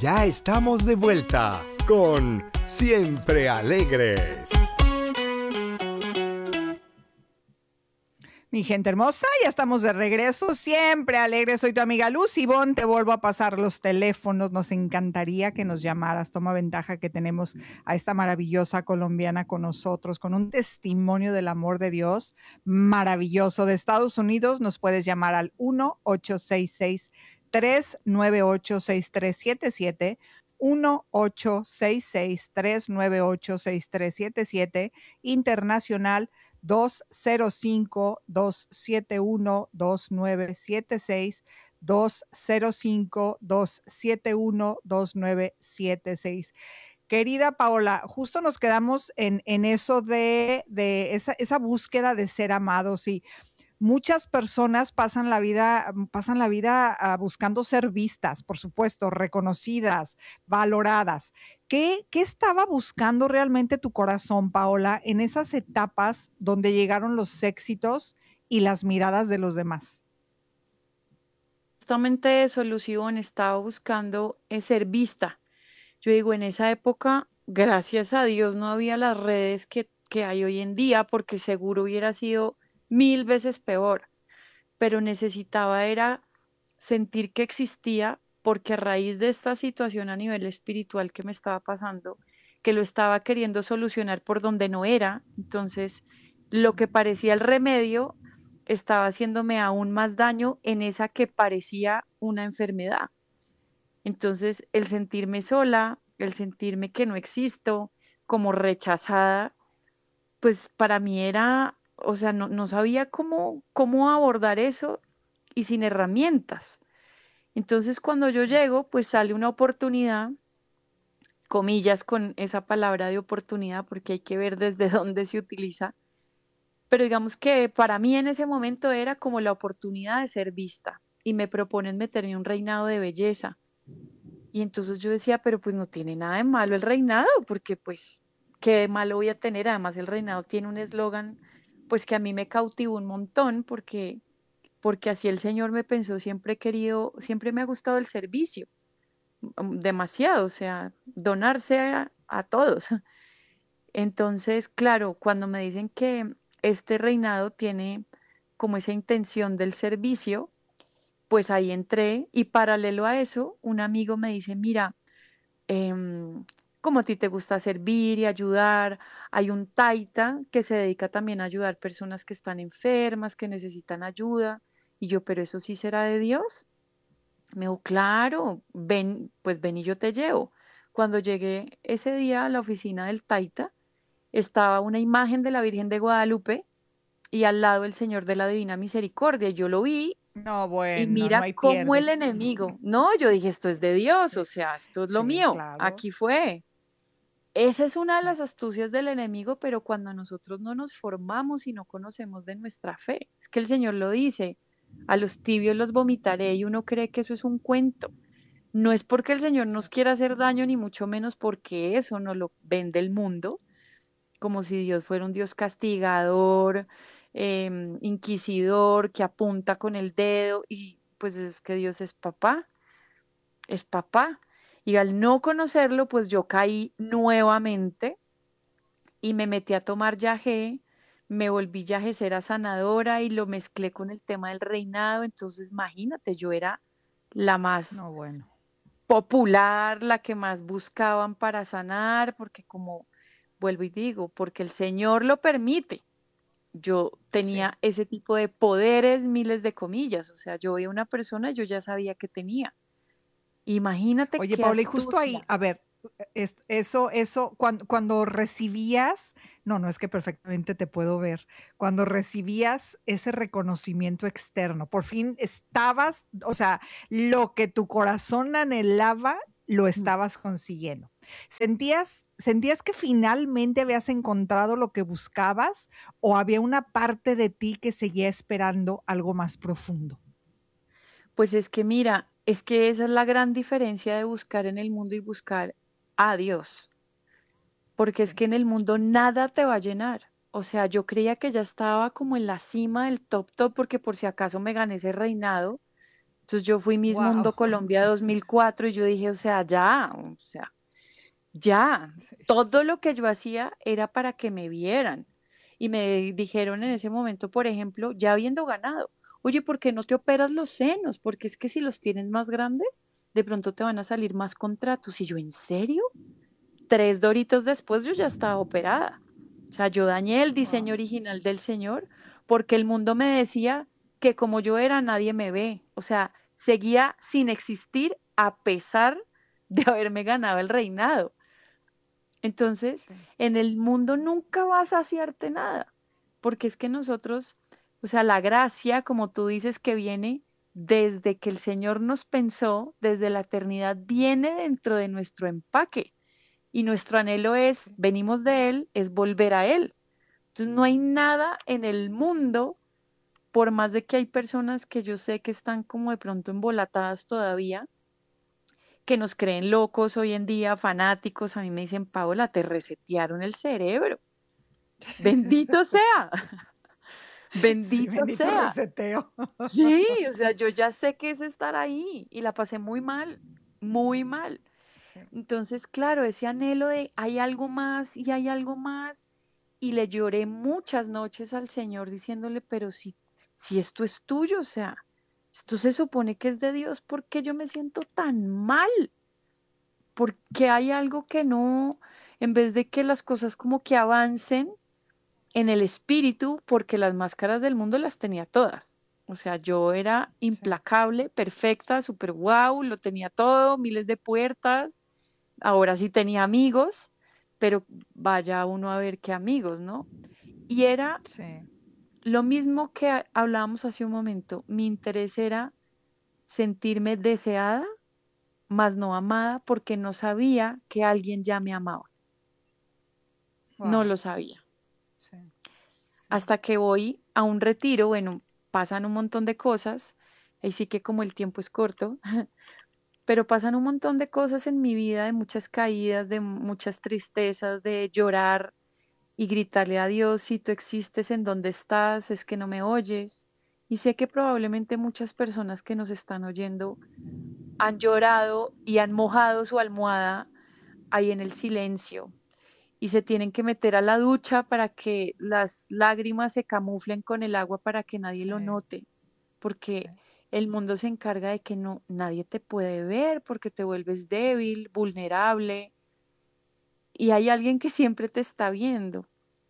ya estamos de vuelta con Siempre Alegres. Mi gente hermosa, ya estamos de regreso, siempre alegre. Soy tu amiga Luz Ivonne, te vuelvo a pasar los teléfonos. Nos encantaría que nos llamaras. Toma ventaja que tenemos a esta maravillosa colombiana con nosotros, con un testimonio del amor de Dios maravilloso. De Estados Unidos nos puedes llamar al 1-866-398-6377. 1-866-398-6377, internacional 205-271-2976, 205-271-2976. Querida Paola, justo nos quedamos en eso de esa búsqueda de ser amados, y muchas personas pasan la vida buscando ser vistas, por supuesto, reconocidas, valoradas. ¿Qué estaba buscando realmente tu corazón, Paola, en esas etapas donde llegaron los éxitos y las miradas de los demás? Justamente eso, Lucibón, estaba buscando ser vista. Yo digo, en esa época, gracias a Dios, no había las redes que hay hoy en día, porque seguro hubiera sido mil veces peor, pero necesitaba era sentir que existía, porque a raíz de esta situación a nivel espiritual que me estaba pasando, que lo estaba queriendo solucionar por donde no era, entonces lo que parecía el remedio estaba haciéndome aún más daño en esa que parecía una enfermedad. Entonces, el sentirme sola, el sentirme que no existo, como rechazada, pues para mí era, o sea, no sabía cómo abordar eso y sin herramientas. Entonces, cuando yo Sí. llego, pues sale una oportunidad, comillas con esa palabra de oportunidad, porque hay que ver desde dónde se utiliza, pero digamos que para mí en ese momento era como la oportunidad de ser vista y me proponen meterme a un reinado de belleza. Y entonces yo decía, pero pues no tiene nada de malo el reinado, porque pues, ¿qué de malo voy a tener? Además, el reinado tiene un eslogan, pues que a mí me cautivó un montón, porque así el Señor me pensó, siempre he querido, siempre me ha gustado el servicio, demasiado, o sea, donarse a todos. Entonces, claro, cuando me dicen que este reinado tiene como esa intención del servicio, pues ahí entré y paralelo a eso, un amigo me dice, mira, como a ti te gusta servir y ayudar, hay un taita que se dedica también a ayudar personas que están enfermas, que necesitan ayuda. Y yo, pero eso sí será de Dios. Me dijo, claro, ven, pues ven y yo te llevo. Cuando llegué ese día a la oficina del taita, estaba una imagen de la Virgen de Guadalupe y al lado el Señor de la Divina Misericordia. Yo lo vi No, y bueno, no mira hay cómo el pierde. enemigo, no, yo dije, esto es de Dios, o Sí, sea, esto es lo sí, mío, claro. aquí fue. Esa es una de Sí. las astucias del enemigo, pero cuando nosotros no nos formamos y no conocemos de nuestra fe, es que el Señor lo dice, a los tibios los vomitaré y uno cree que eso es un cuento. No es porque el Señor Sí. nos quiera hacer daño, ni mucho menos porque eso no lo vende el mundo, como si Dios fuera un Dios castigador, inquisidor, que apunta con el dedo, y pues es que Dios es papá. Y al no conocerlo, pues yo caí nuevamente y me metí a tomar yagé, me volví yagecera sanadora y lo mezclé con el tema del reinado. Entonces, imagínate, yo era la más No, bueno. popular, la que más buscaban para sanar, porque como vuelvo y digo, porque el Señor lo permite. Yo Sí. tenía ese tipo de poderes, miles de comillas, o sea, yo veía una persona, yo ya sabía que tenía. Imagínate Oye, qué Paula, y justo ahí, astucia. a ver, eso, cuando recibías, no, no es que perfectamente te puedo ver, cuando recibías ese reconocimiento externo, por fin estabas, o sea, lo que tu corazón anhelaba, lo Mm. estabas consiguiendo. ¿Sentías que finalmente habías encontrado lo que buscabas o había una parte de ti que seguía esperando algo más profundo? Pues es que mira, es que esa es la gran diferencia de buscar en el mundo y buscar a Dios, porque es Sí, que en el mundo nada te va a llenar. O sea, yo creía que ya estaba como en la cima del top top porque por si acaso me gané ese reinado. Entonces yo fui Miss Mundo Wow. Colombia 2004 y yo dije, o sea, ya, Sí, todo lo que yo hacía era para que me vieran. Y me dijeron en sí, ese momento, por ejemplo, ya habiendo ganado, oye, ¿por qué no te operas los senos? Porque es que si los tienes más grandes, de pronto te van a salir más contratos. Y yo, ¿en serio? 3 doritos después yo ya estaba operada. O sea, yo dañé el wow. diseño original del señor porque el mundo me decía que como yo era, nadie me ve. O sea, seguía sin existir a pesar de haberme ganado el reinado. Entonces, Sí, en el mundo nunca vas a hacerte nada, porque es que nosotros, o sea, la gracia, como tú dices, que viene desde que el Señor nos pensó, desde la eternidad, viene dentro de nuestro empaque y nuestro anhelo es, sí, venimos de Él, es volver a Él. Entonces, no hay nada en el mundo, por más de que hay personas que yo sé que están como de pronto embolatadas todavía, que nos creen locos hoy en día, fanáticos, a mí me dicen, Paola, te resetearon el cerebro. Bendito sea, sí, bendito bendito sea. reseteo. Sí, o sea, yo ya sé que es estar ahí y la pasé muy mal, muy mal. Sí, Entonces, claro, ese anhelo de hay algo más y hay algo más. Y le lloré muchas noches al Señor diciéndole, pero si esto es tuyo, o sea, esto se supone que es de Dios, ¿por qué yo me siento tan mal? Porque hay algo que no, en vez de que las cosas como que avancen en el espíritu, porque las máscaras del mundo las tenía todas. O sea, yo era sí, implacable, perfecta, super wow, lo tenía todo, miles de puertas. Ahora sí tenía amigos, pero vaya uno a ver qué amigos, ¿no? Y era sí, lo mismo que hablábamos hace un momento. Mi interés era sentirme deseada, mas no amada, porque no sabía que alguien ya me amaba. No wow. lo sabía. Sí, sí, Hasta que voy a un retiro, bueno, pasan un montón de cosas, ahí sí que como el tiempo es corto, pero pasan un montón de cosas en mi vida, de muchas caídas, de muchas tristezas, de llorar y gritarle a Dios, si tú existes, en dónde estás, es que no me oyes. Y sé que probablemente muchas personas que nos están oyendo han llorado y han mojado su almohada ahí en el silencio y se tienen que meter a la ducha para que las lágrimas se camuflen con el agua para que nadie lo sí, note, porque sí, el mundo se encarga de que no nadie te puede ver porque te vuelves débil, vulnerable y hay alguien que siempre te está viendo.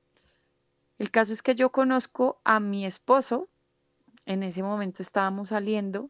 El caso es que yo conozco a mi esposo, en ese momento estábamos saliendo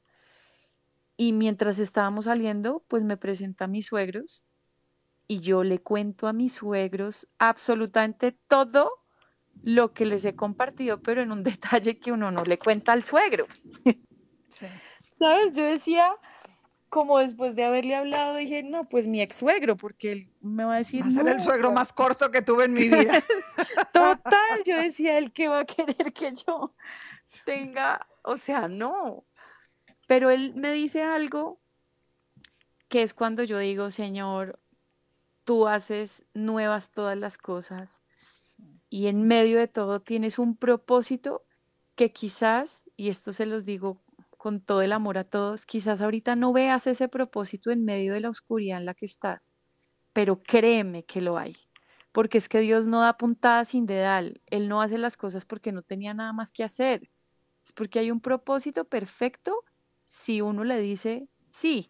y mientras estábamos saliendo, pues me presenta a mis suegros y yo le cuento a mis suegros absolutamente todo lo que les he compartido, pero en un detalle que uno no le cuenta al suegro. sí. ¿Sabes? Yo decía, como después de haberle hablado, dije, no, pues mi ex suegro, porque él me va a decir, Va a ser el no, suegro más corto que tuve en mi vida. total, yo decía, él que va a querer que yo tenga, o sea, no. Pero él me dice algo que es cuando yo digo, Señor, tú haces nuevas todas las cosas Sí, y en medio de todo tienes un propósito que quizás, y esto se los digo con todo el amor a todos, quizás ahorita no veas ese propósito en medio de la oscuridad en la que estás, pero créeme que lo hay. Porque es que Dios no da puntada sin dedal. Él no hace las cosas porque no tenía nada más que hacer. Es porque hay un propósito perfecto si uno le dice sí.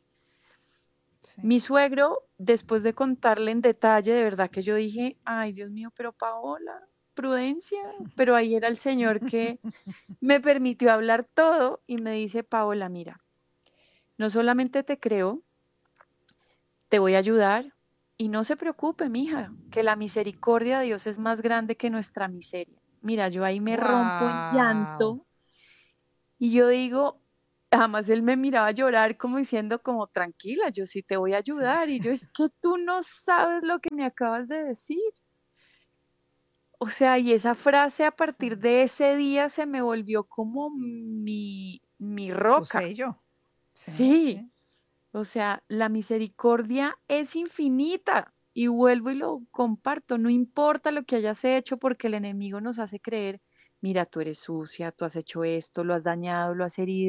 sí. Mi suegro, después de contarle en detalle, de verdad que yo dije, ay, Dios mío, pero Paola, prudencia, pero ahí era el Señor que me permitió hablar todo y me dice, Paola, mira, no solamente te creo, te voy a ayudar y no se preocupe, mija, que la misericordia de Dios es más grande que nuestra miseria. Mira, yo ahí me rompo en Wow. llanto y yo digo, jamás él me miraba llorar como diciendo como tranquila, yo sí te voy a Sí. ayudar y yo es que tú no sabes lo que me acabas de decir. O sea, y esa frase a Sí. partir de ese día se me volvió como mi Tu roca. sello. Sí, Sí, sí. o sea, la misericordia es infinita y vuelvo y lo comparto. No importa lo que hayas hecho porque el enemigo nos hace creer, mira, tú eres sucia, tú has hecho esto, lo has dañado, lo has herido.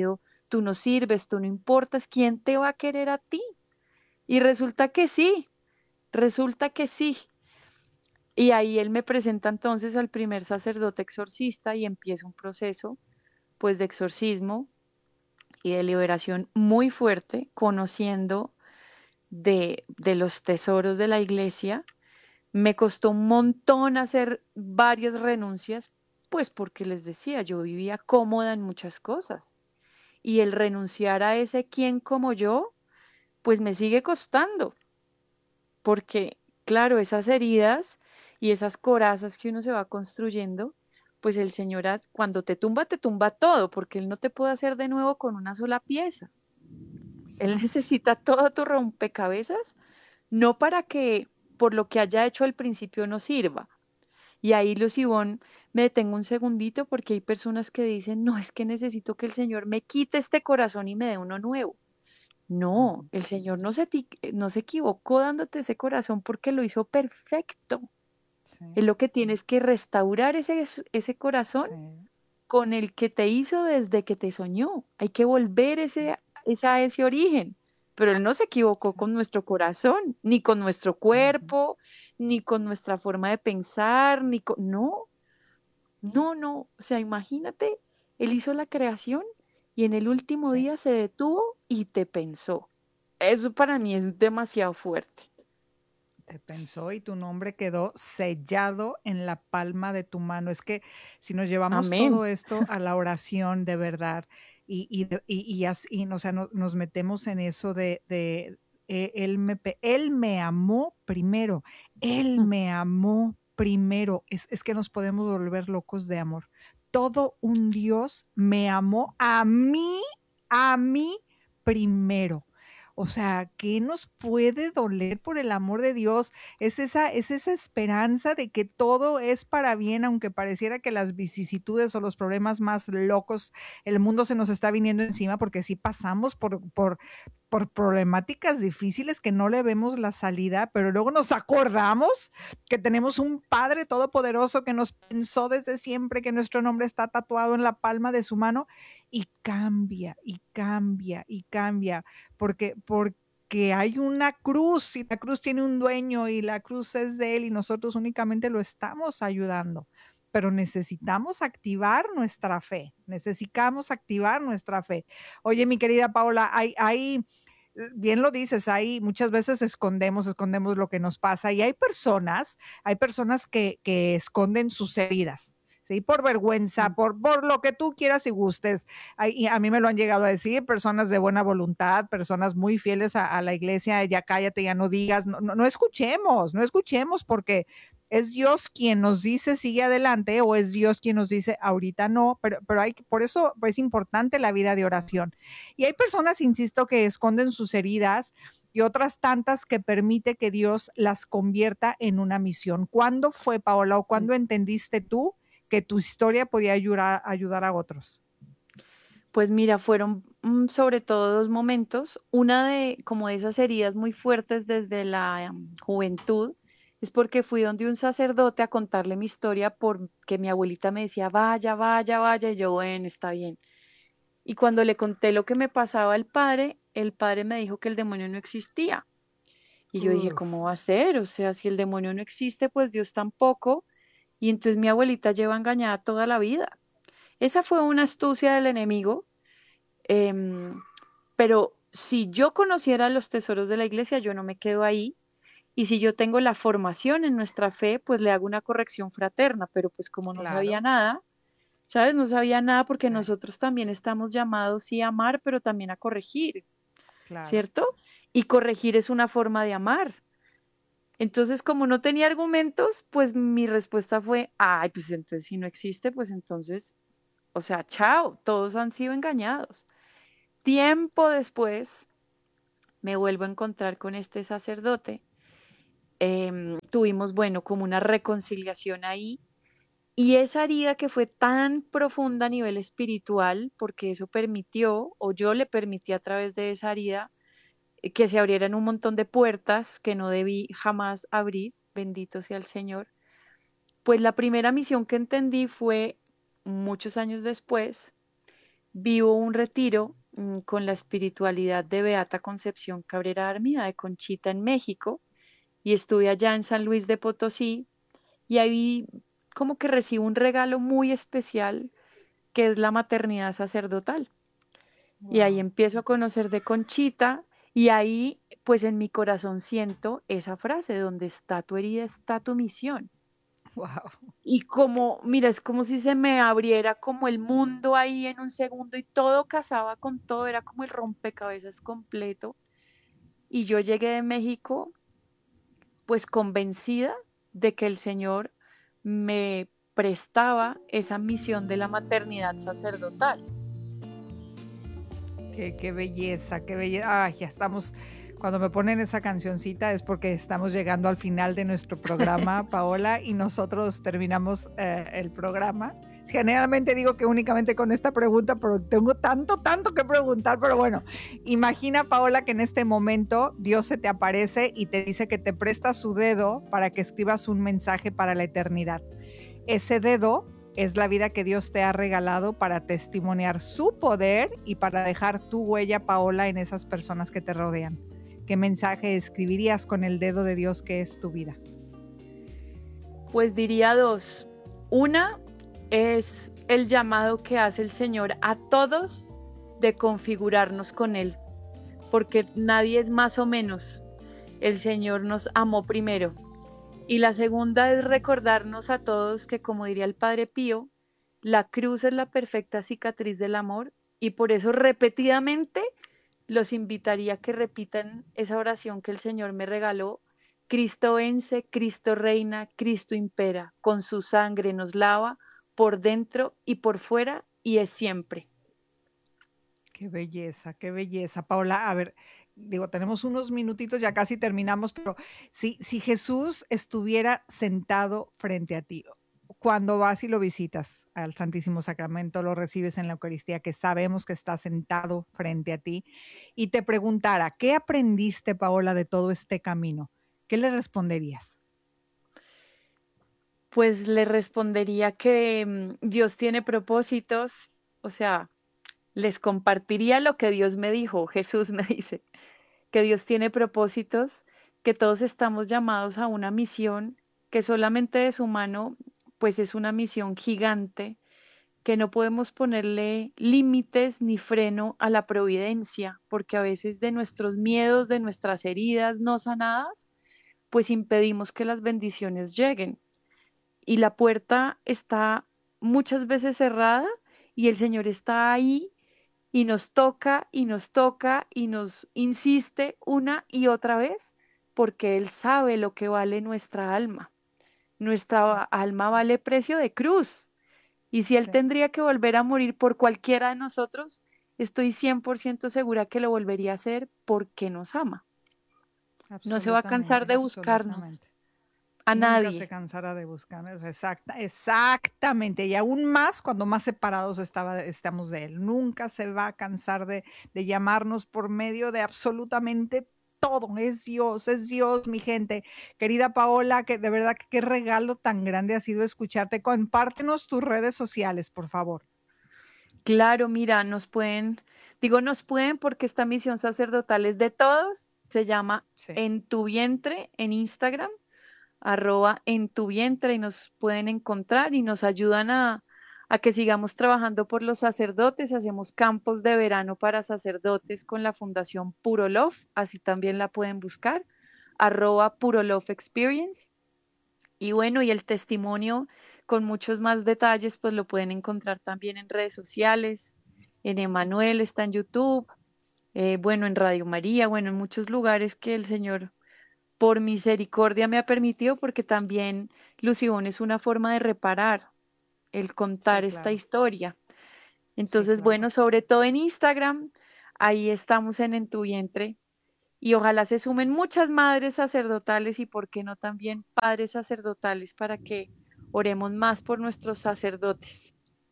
tú no sirves, tú no importas, ¿quién te va a querer a ti? Y resulta que sí, resulta que sí. Y ahí él me presenta entonces al primer sacerdote exorcista y empieza un proceso pues de exorcismo y de liberación muy fuerte, conociendo de los tesoros de la iglesia. Me costó un montón hacer varias renuncias, pues porque les decía, yo vivía cómoda en muchas cosas. Y el renunciar a ese quien como yo, pues me sigue costando, porque claro, esas heridas y esas corazas que uno se va construyendo, pues el Señor cuando te tumba todo, porque Él no te puede hacer de nuevo con una sola pieza. Él necesita todo tu rompecabezas, no para que por lo que haya hecho al principio no sirva. Y ahí, Luz Ivonne, me detengo un segundito porque hay personas que dicen, no, es que necesito que el Señor me quite este corazón y me dé uno nuevo. No, Ujú. el Señor no se equivocó dándote ese corazón porque lo hizo perfecto. Sí, Es lo que tienes que restaurar ese corazón sí, con el que te hizo desde que te soñó. Hay que volver sí, a ese origen. Pero Él no se equivocó sí. con nuestro corazón, ni con nuestro Ujú. cuerpo, ni con nuestra forma de pensar, ni con... No, no, no. O sea, imagínate, Él hizo la creación y en el último Sí. día se detuvo y te pensó. Eso para mí es demasiado fuerte. Te pensó y tu nombre quedó sellado en la palma de tu mano. Es que si nos llevamos Amén. todo esto a la oración de verdad o sea, nos metemos en eso de él me amó primero, él Mm. me amó primero. Es que nos podemos volver locos de amor. Todo un Dios me amó a mí primero. O sea, ¿qué nos puede doler por el amor de Dios? Es esa esperanza de que todo es para bien, aunque pareciera que las vicisitudes o los problemas más locos, el mundo se nos está viniendo encima, porque sí pasamos por problemáticas difíciles que no le vemos la salida, pero luego nos acordamos que tenemos un Padre todopoderoso que nos pensó desde siempre, que nuestro nombre está tatuado en la palma de su mano y cambia, y cambia, y cambia porque hay una cruz y la cruz tiene un dueño y la cruz es de él y nosotros únicamente lo estamos ayudando. Pero necesitamos activar nuestra fe, necesitamos activar nuestra fe. Oye, mi querida Paola, bien lo dices, hay muchas veces escondemos lo que nos pasa y hay personas que esconden sus heridas. ¿Sí? Por vergüenza, Mm. por lo que tú quieras y gustes. Y a mí me lo han llegado a decir personas de buena voluntad, personas muy fieles a la iglesia, ya cállate, ya no digas, no escuchemos, no escuchemos porque es Dios quien nos dice sigue adelante o es Dios quien nos dice ahorita no, pero por eso es importante la vida de oración. Y hay personas, insisto, que esconden sus heridas y otras tantas que permite que Dios las convierta en una misión. ¿Cuándo fue, Paola, o Mm. cuándo entendiste tú que tu historia podía ayudar a otros? Pues mira, fueron sobre todo dos momentos. Una de como de esas heridas muy fuertes desde la juventud, es porque fui donde un sacerdote a contarle mi historia porque mi abuelita me decía, vaya, vaya, vaya, y yo, bueno, está bien. Y cuando le conté lo que me pasaba al padre, el padre me dijo que el demonio no existía. Y yo dije, Uf, ¿cómo va a ser? O sea, si el demonio no existe, pues Dios tampoco. Y entonces mi abuelita lleva engañada toda la vida. Esa fue una astucia del enemigo. em, pero si yo conociera los tesoros de la iglesia, yo no me quedo ahí. Y si yo tengo la formación en nuestra fe, pues le hago una corrección fraterna. Pero pues como no sabía claro, nada, ¿sabes? No sabía nada porque sí, nosotros también estamos llamados sí a amar, pero también a corregir, claro. ¿cierto? Y corregir es una forma de amar. Entonces, como no tenía argumentos, pues mi respuesta fue, ay, pues entonces si no existe, pues entonces, o sea, chao, todos han sido engañados. Tiempo después me vuelvo a encontrar con este sacerdote. Tuvimos, bueno, como una reconciliación ahí. Y esa herida que fue tan profunda a nivel espiritual, porque eso permitió, o yo le permití a través de esa herida, que se abrieran un montón de puertas que no debí jamás abrir, bendito sea el Señor. Pues la primera misión que entendí fue muchos años después, vivo un retiro con la espiritualidad de Beata Concepción Cabrera Armida de Conchita en México y estuve allá en San Luis de Potosí y ahí como que recibo un regalo muy especial que es la maternidad sacerdotal. Y ahí Wow, empiezo a conocer de Conchita y ahí pues en mi corazón siento esa frase, donde está tu herida, está tu misión. wow. Y como, mira, es como si se me abriera como el mundo ahí en un segundo y todo casaba con todo, era como el rompecabezas completo. Y yo llegué de México pues convencida de que el Señor me prestaba esa misión de la maternidad sacerdotal. Qué belleza, qué belleza. Ay, ya estamos, cuando me ponen esa cancioncita es porque estamos llegando al final de nuestro programa, Paola, y nosotros terminamos el programa. Generalmente digo que únicamente con esta pregunta, pero tengo tanto que preguntar, pero bueno, imagina, Paola, que en este momento Dios se te aparece y te dice que te presta su dedo para que escribas un mensaje para la eternidad. Ese dedo es la vida que Dios te ha regalado para testimoniar su poder y para dejar tu huella, Paola, en esas personas que te rodean. ¿Qué mensaje escribirías con el dedo de Dios que es tu vida? Pues diría dos. Una es el llamado que hace el Señor a todos de configurarnos con Él, porque nadie es más o menos. El Señor nos amó primero. Y la segunda es recordarnos a todos que, como diría el Padre Pío, la cruz es la perfecta cicatriz del amor y por eso repetidamente los invitaría a que repitan esa oración que el Señor me regaló. Cristo vence, Cristo reina, Cristo impera, con su sangre nos lava por dentro y por fuera y es siempre. Qué belleza, Paola. A ver, digo, tenemos unos minutitos, ya casi terminamos, pero si Jesús estuviera sentado frente a ti, cuando vas y lo visitas al Santísimo Sacramento, lo recibes en la Eucaristía, que sabemos que está sentado frente a ti, y te preguntara, ¿qué aprendiste, Paola, de todo este camino? ¿Qué le responderías? Pues le respondería que Dios tiene propósitos, o sea, les compartiría lo que Dios me dijo, Jesús me dice, que Dios tiene propósitos, que todos estamos llamados a una misión que solamente de su mano, pues es una misión gigante, que no podemos ponerle límites ni freno a la providencia, porque a veces de nuestros miedos, de nuestras heridas no sanadas, pues impedimos que las bendiciones lleguen. Y la puerta está muchas veces cerrada y el Señor está ahí y nos toca y nos toca y nos insiste una y otra vez porque Él sabe lo que vale nuestra alma. Sí, Nuestra alma vale precio de cruz. Y si Él sí, tendría que volver a morir por cualquiera de nosotros, estoy 100% segura que lo volvería a hacer porque nos ama. No se va a cansar absolutamente, de buscarnos absolutamente. a Nunca se nadie. cansará de buscarnos, exactamente, y aún más cuando más separados estamos de él. Nunca se va a cansar de llamarnos por medio de absolutamente todo. Es Dios, mi gente. Querida Paola, que de verdad que qué regalo tan grande ha sido escucharte. Compártenos tus redes sociales, por favor. Claro, mira, nos pueden, digo nos pueden porque esta misión sacerdotal es de todos. Se llama Sí, En tu vientre en Instagram, @en tu vientre y nos pueden encontrar y nos ayudan a que sigamos trabajando por los sacerdotes. Hacemos campos de verano para sacerdotes con la Fundación Puro Love, así también la pueden buscar, @Puro Love Experience. Y bueno, y el testimonio con muchos más detalles, pues lo pueden encontrar también en redes sociales, en Emanuel, está en YouTube, bueno, en Radio María, bueno, en muchos lugares que el Señor por misericordia me ha permitido, porque también Lucibón es una forma de reparar, el sí, contar esta claro, historia. sí, Entonces, claro. bueno, sobre todo en Instagram, ahí estamos en Tu Vientre y ojalá se sumen muchas madres sacerdotales y, por qué no, también padres sacerdotales para que oremos más por nuestros sacerdotes.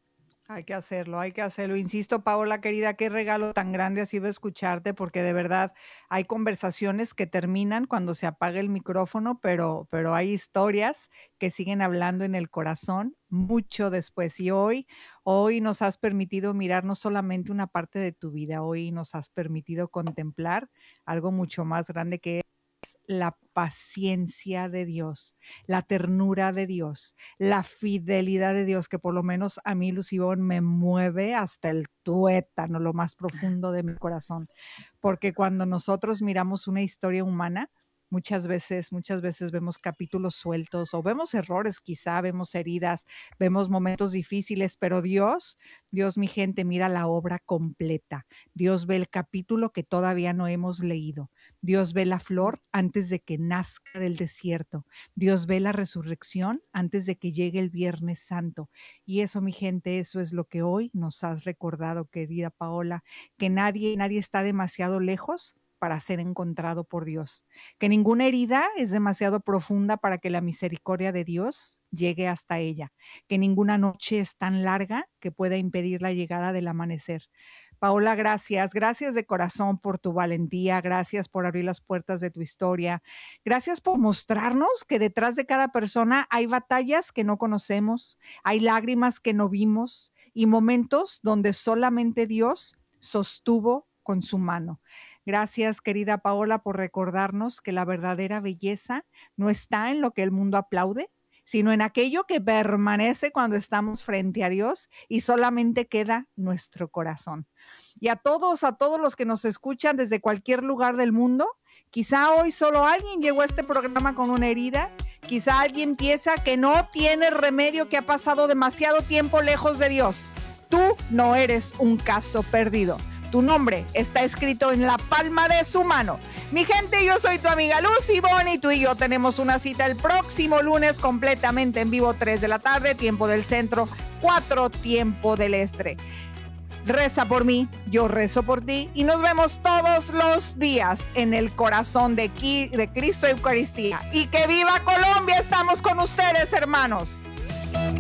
Hay que hacerlo, hay que hacerlo. Insisto, Paola, querida, qué regalo tan grande ha sido escucharte, porque de verdad hay conversaciones que terminan cuando se apaga el micrófono, pero hay historias que siguen hablando en el corazón mucho después. Y hoy nos has permitido mirar no solamente una parte de tu vida, hoy nos has permitido contemplar algo mucho más grande que es la paciencia de Dios, la ternura de Dios, la fidelidad de Dios, que por lo menos a mí, Lucibón, me mueve hasta el tuétano, lo más profundo de mi corazón. Porque cuando nosotros miramos una historia humana, muchas veces vemos capítulos sueltos o vemos errores, quizá vemos heridas, vemos momentos difíciles, pero Dios, mi gente, mira la obra completa. Dios ve el capítulo que todavía no hemos leído. Dios ve la flor antes de que nazca del desierto. Dios ve la resurrección antes de que llegue el Viernes Santo. Y eso, mi gente, eso es lo que hoy nos has recordado, querida Paola, que nadie está demasiado lejos para ser encontrado por Dios, que ninguna herida es demasiado profunda para que la misericordia de Dios llegue hasta ella, que ninguna noche es tan larga que pueda impedir la llegada del amanecer. Paola, gracias de corazón por tu valentía, gracias por abrir las puertas de tu historia, gracias por mostrarnos que detrás de cada persona hay batallas que no conocemos, hay lágrimas que no vimos y momentos donde solamente Dios sostuvo con su mano. Gracias, querida Paola, por recordarnos que la verdadera belleza no está en lo que el mundo aplaude, sino en aquello que permanece cuando estamos frente a Dios y solamente queda nuestro corazón. Y a todos los que nos escuchan desde cualquier lugar del mundo, quizá hoy solo alguien llegó a este programa con una herida, quizá alguien piensa que no tiene remedio, que ha pasado demasiado tiempo lejos de Dios. Tú no eres un caso perdido. Tu nombre está escrito en la palma de su mano. Mi gente, yo soy tu amiga Lucibón y tú y yo tenemos una cita el próximo lunes completamente en vivo, 3 de la tarde, tiempo del centro, 4 tiempo del este. Reza por mí, yo rezo por ti y nos vemos todos los días en el corazón de Cristo Eucaristía. ¡Y que viva Colombia! Estamos con ustedes, hermanos.